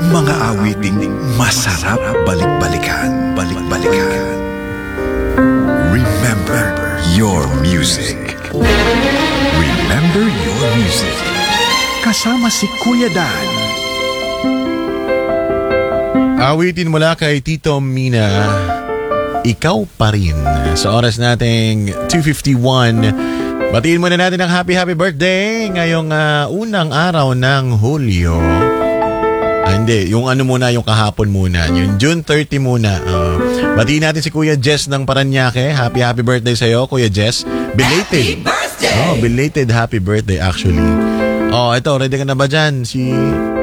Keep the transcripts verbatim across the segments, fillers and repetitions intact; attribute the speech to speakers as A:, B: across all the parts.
A: Mga awiting masarap balik-balikan, balik-balikan. Remember your music. Remember your music. Kasama si Kuya Dan.
B: Awitin mula kay Tito Mina, Ikaw Pa Rin. Sa oras nating two fifty-one, batiin muna natin ang happy happy birthday ngayong uh, unang araw ng Hulyo. Ah, hindi, yung ano muna, yung kahapon muna. Yung June thirtieth muna. Uh, batiin natin si Kuya Jess ng Paranaque. Happy happy birthday sa'yo, Kuya Jess. Belated. Happy birthday! Oh, belated happy birthday actually. Oh, ito, ready ka na ba dyan? Si...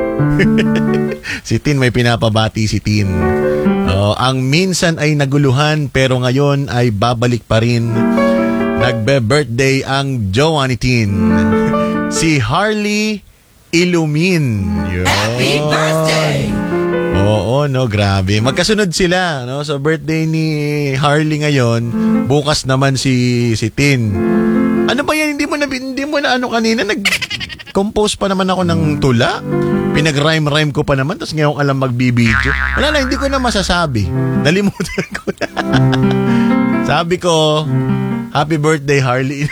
B: si Tin, may pinapabati si Tin. Oh, ang minsan ay naguluhan pero ngayon ay babalik pa rin. Nagbe-birthday ang jowa ni Tin. Si Harley Ilumin. Yun. Happy birthday! Oo, no, grabe. Magkasunod sila, no? So, birthday ni Harley ngayon, bukas naman si si Tin. Ano ba yan? Hindi mo na, hindi mo na ano kanina, nag-compose pa naman ako ng tula. Pinag-rhyme-rhyme ko pa naman, tapos ngayon alam magbibideo. Wala na, hindi ko na masasabi. Nalimutan ko na. Sabi ko, happy birthday, Harley.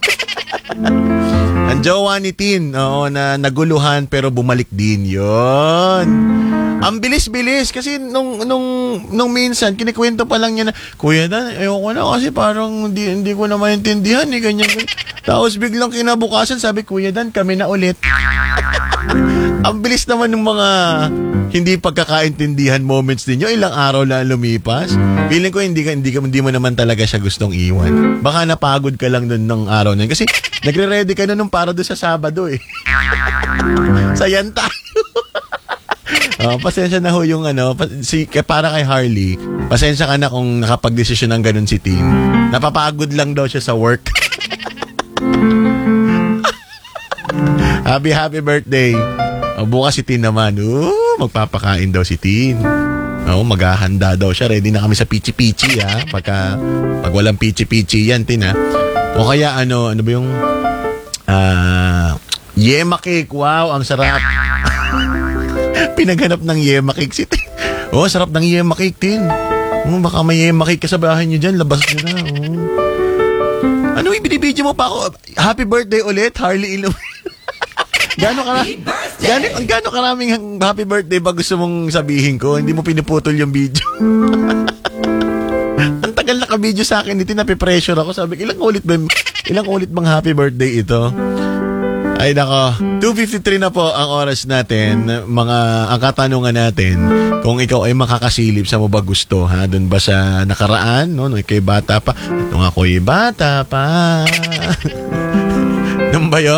B: Ang jowa ni Tin, oo, na naguluhan pero bumalik din. Yun. Ang bilis-bilis kasi nung nung nung minsan kinikwento pa lang niya na, Kuya Dan, ayoko na kasi parang hindi, hindi ko na maintindihan eh, ganyan, ganyan. Tapos biglang kinabukasan sabi, Kuya Dan, kami na ulit. Ang bilis naman ng mga hindi pagkakaintindihan moments ninyo, ilang araw na lumipas. Feeling ko hindi ka hindi ka hindi mo naman talaga siya gustong iwan. Baka napagod ka lang noon ng araw na yun. Kasi nagre-ready ka na nung para doon sa Sabado eh. Sayan tayo. Oh, pasensya na ho yung ano, si, para kay Harley, pasensya ka na kung nakapag-desisyon ng ganun si Tin. Napapagod lang daw siya sa work. Happy, happy birthday. Oh, bukas si Tin naman. Uh, magpapakain daw si Tin. Oh, maghahanda daw siya. Ready na kami sa pichi-pichi, ha? Pagka, pag walang pichi-pichi yan, Tin, ha? O kaya, ano, ano ba yung, ah, uh, yema cake. Wow, ang sarap. Pinaghanap ng yema cake si Tin. Oh, sarap ng yema cake, Tin. Oh, baka may yema cake ka sa bahay niyo dyan. Labas nyo na. Oh. Ano, ibinibidyo mo pa ako? Happy birthday ulit, Harley Ilum. Gano'ng karami, gano'ng, gano'ng karaming happy birthday ba gusto mong sabihin ko? Hindi mo pinuputol yung video. Ang tagal naka-video sa akin, dito napipressure ako. Sabi, ilang ulit ba, ilang ulit bang happy birthday ito? Ay nako, two fifty-three na po ang oras natin. Mga ang katanungan natin, kung ikaw ay makakasilip, sa mo ba gusto, ha? Doon ba sa nakaraan, no? Nung ikaw'y bata pa. Nung ako'y bata pa. Nung ba yun?